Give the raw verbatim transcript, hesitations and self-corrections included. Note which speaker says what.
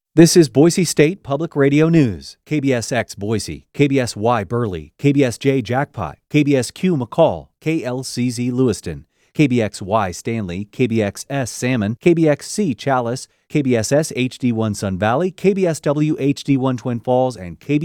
Speaker 1: This is Boise State Public Radio News. K B S X Boise, K B S Y Burley, K B S J Jackpot, K B S Q McCall, K L C Z Lewiston, K B X Y Stanley, K B X S Salmon, K B X C Chalice, K B S S H D one Sun Valley, K B S W H D one Twin Falls, and K B